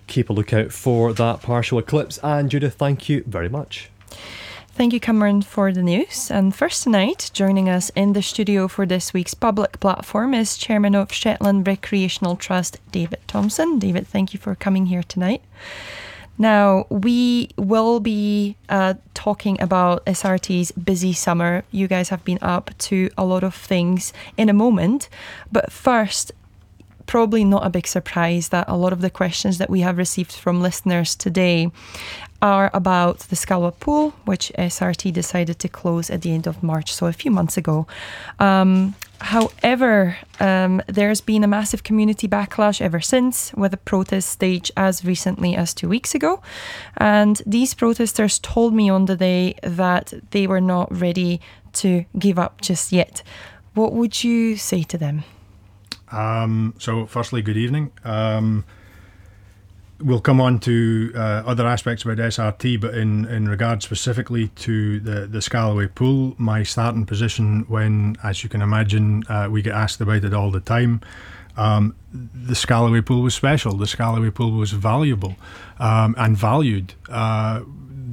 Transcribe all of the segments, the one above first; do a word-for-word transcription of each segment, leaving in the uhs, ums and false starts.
keep a lookout for that partial eclipse. And Judith, thank you very much. Thank you, Cameron, for the news. And first tonight, joining us in the studio for this week's public platform is Chairman of Shetland Recreational Trust, David Thompson. David, thank you for coming here tonight. Now, we will be uh, talking about S R T's busy summer. You guys have been up to a lot of things in a moment. But first, probably not a big surprise that a lot of the questions that we have received from listeners today are about the Scalwa Pool, which S R T decided to close at the end of March, so a few months ago. Um, however, um, there's been a massive community backlash ever since, with a protest stage as recently as two weeks ago. And these protesters told me on the day that they were not ready to give up just yet. What would you say to them? Um, so, firstly, good evening. Um, We'll come on to uh, other aspects about S R T, but in, in regard specifically to the, the Scalaway Pool, my starting position when, as you can imagine, uh, we get asked about it all the time, um, the Scalaway Pool was special. The Scalaway Pool was valuable um, and valued. Uh,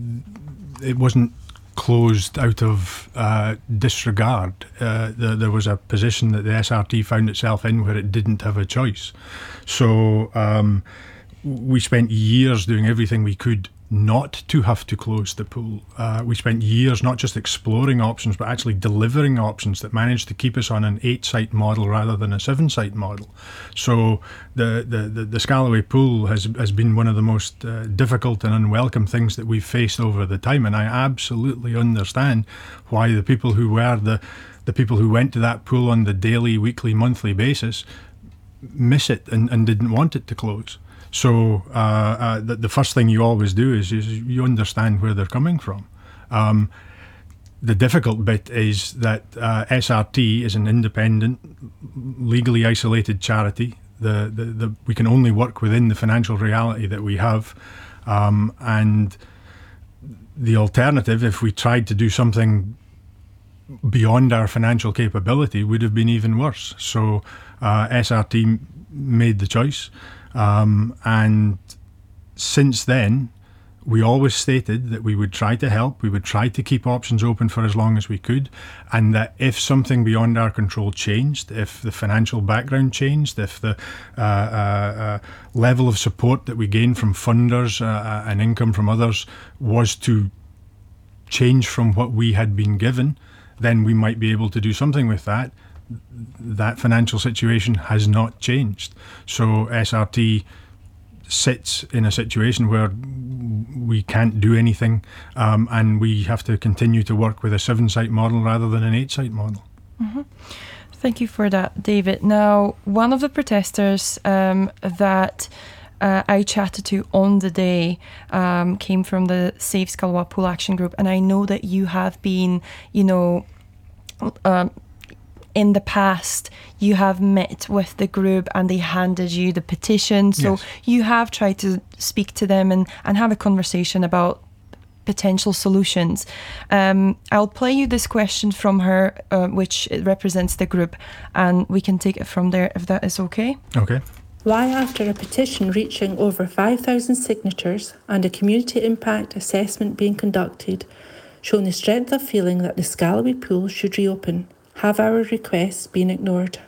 it wasn't closed out of uh, disregard. Uh, the, there was a position that the S R T found itself in where it didn't have a choice. So, um, we spent years doing everything we could not to have to close the pool. Uh, we spent years not just exploring options, but actually delivering options that managed to keep us on an eight-site model rather than a seven-site model. So the the, the, the Scalaway Pool has, has been one of the most uh, difficult and unwelcome things that we've faced over the time, and I absolutely understand why the people who were the, the people who went to that pool on the daily, weekly, monthly basis miss it and, and didn't want it to close. So uh, uh, the, the first thing you always do is, is you understand where they're coming from. Um, the difficult bit is that uh, S R T is an independent, legally isolated charity. The, the, the, we can only work within the financial reality that we have. Um, and the alternative, if we tried to do something beyond our financial capability, would have been even worse. So uh, S R T made the choice. Um, and since then, we always stated that we would try to help, we would try to keep options open for as long as we could, and that if something beyond our control changed, if the financial background changed, if the uh, uh, uh, level of support that we gained from funders uh, and income from others was to change from what we had been given, then we might be able to do something with that. That financial situation has not changed. So S R T sits in a situation where we can't do anything, um, and we have to continue to work with a seven-site model rather than an eight-site model. Mm-hmm. Thank you for that, David. Now, one of the protesters um, that uh, I chatted to on the day um, came from the Save Scalwa Pool Action Group, and I know that you have been, you know, um, in the past, you have met with the group and they handed you the petition. So yes. You have tried to speak to them and, and have a conversation about potential solutions. Um, I'll play you this question from her, uh, which represents the group, and we can take it from there if that is okay. Okay. Why, after a petition reaching over five thousand signatures and a community impact assessment being conducted, showing the strength of feeling that the Scalaway Pool should reopen, have our requests been ignored?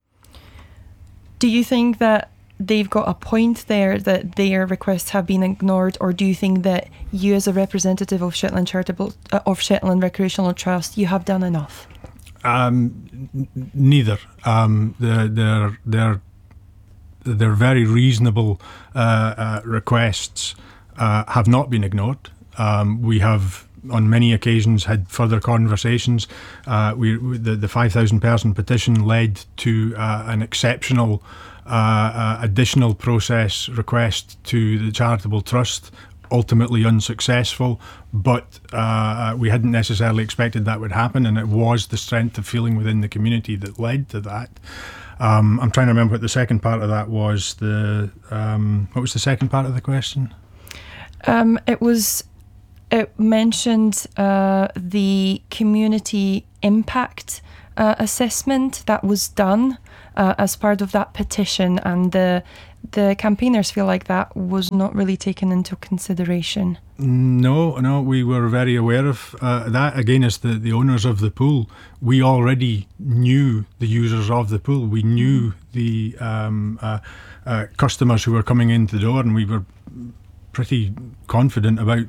Do you think that they've got a point there, that their requests have been ignored, or do you think that you, as a representative of Shetland Charitable uh, of Shetland Recreational Trust, you have done enough? Um, n- neither. Um, they're they're they're they're very reasonable uh, uh, requests. Uh, have not been ignored. Um, we have, on many occasions, had further conversations. Uh, we, the, the five thousand person petition led to uh, an exceptional uh, uh, additional process request to the Charitable Trust, ultimately unsuccessful, but uh, we hadn't necessarily expected that would happen, and it was the strength of feeling within the community that led to that. Um, I'm trying to remember what the second part of that was. The um, what was the second part of the question? Um, it was... It mentioned uh, the community impact uh, assessment that was done uh, as part of that petition, and the the campaigners feel like that was not really taken into consideration. No, no, we were very aware of uh, that. Again, as the, the owners of the pool, we already knew the users of the pool. We knew the um, uh, uh, customers who were coming into the door, and we were pretty confident about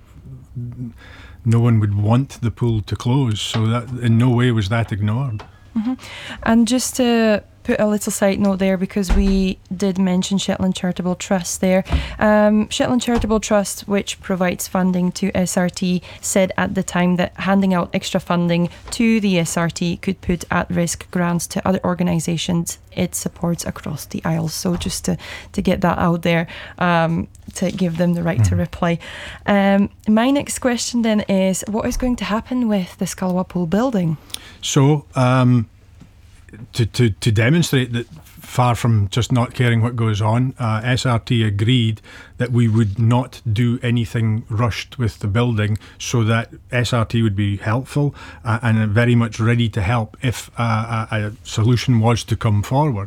no one would want the pool to close. So that in no way was that ignored. Mm-hmm. And just to put a little side note there, because we did mention Shetland Charitable Trust there. Um, Shetland Charitable Trust, which provides funding to S R T, said at the time that handing out extra funding to the S R T could put at risk grants to other organisations it supports across the Isles. So just to, to get that out there, um, to give them the right mm. to reply. Um, my next question then is, what is going to happen with the Scalwa Pool building? So, um, To, to, to demonstrate that far from just not caring what goes on, uh, S R T agreed that we would not do anything rushed with the building, so that S R T would be helpful uh, and very much ready to help if uh, a, a solution was to come forward.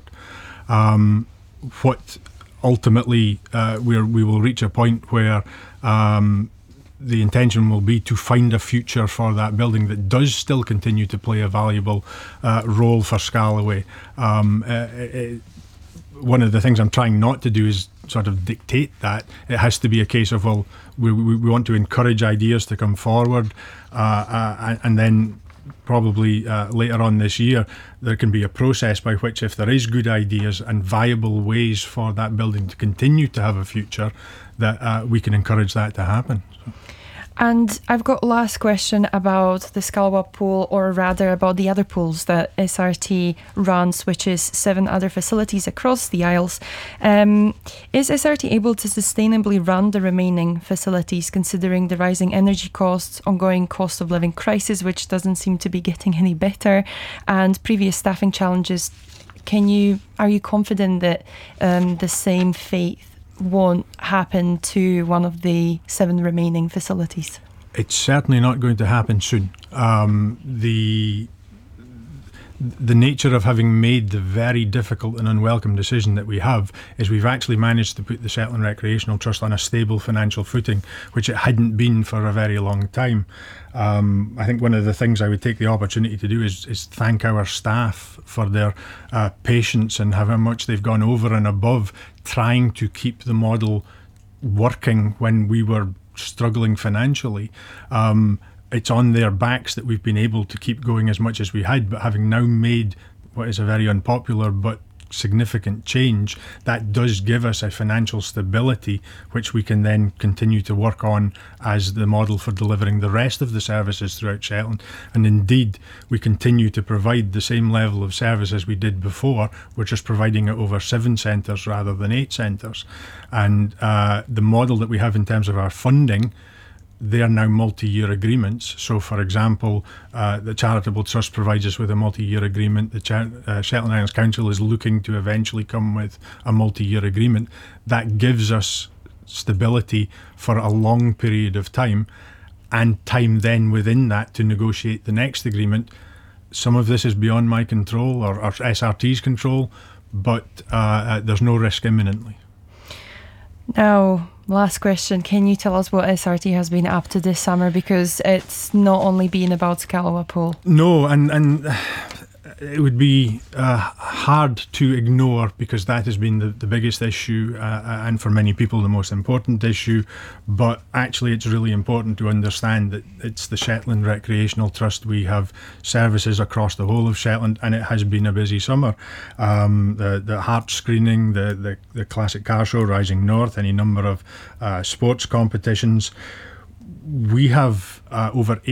Um, what ultimately uh, we're, we will reach a point where um, the intention will be to find a future for that building that does still continue to play a valuable uh, role for Scalaway. Um, uh, it, one of the things I'm trying not to do is sort of dictate that. It has to be a case of, well, we, we, we want to encourage ideas to come forward, uh, uh, and then probably uh, later on this year there can be a process by which, if there is good ideas and viable ways for that building to continue to have a future, that uh, we can encourage that to happen. So. And I've got last question about the Scalwa pool, or rather about the other pools that S R T runs, which is seven other facilities across the Isles. Um, is S R T able to sustainably run the remaining facilities, considering the rising energy costs, ongoing cost of living crisis, which doesn't seem to be getting any better, and previous staffing challenges? Can you are you confident that um, the same fate won't happen to one of the seven remaining facilities? It's certainly not going to happen soon. Um, the the nature of having made the very difficult and unwelcome decision that we have is we've actually managed to put the Shetland Recreational Trust on a stable financial footing, which it hadn't been for a very long time. Um, I think one of the things I would take the opportunity to do is, is thank our staff for their uh, patience and how much they've gone over and above trying to keep the model working when we were struggling financially. Um, it's on their backs that we've been able to keep going as much as we had, but having now made what is a very unpopular but significant change, that does give us a financial stability which we can then continue to work on as the model for delivering the rest of the services throughout Shetland. And indeed, we continue to provide the same level of service as we did before. We're just providing it over seven centres rather than eight centres. And uh, the model that we have in terms of our funding, they are now multi-year agreements. So, for example, uh, the Charitable Trust provides us with a multi-year agreement. The Char- uh, Shetland Islands Council is looking to eventually come with a multi-year agreement. That gives us stability for a long period of time, and time then within that to negotiate the next agreement. Some of this is beyond my control or, or S R T's control, but uh, uh, there's no risk imminently. Now, last question. Can you tell us what S R T has been up to this summer? Because it's not only been about Scalwa Pool. No, and, and it would be uh, hard to ignore, because that has been the, the biggest issue uh, and for many people the most important issue. But actually it's really important to understand that it's the Shetland Recreational Trust. We have services across the whole of Shetland, and it has been a busy summer. Um, the, the Heart screening, the, the, the Classic Car Show, Rising North, any number of uh, sports competitions. We have uh, over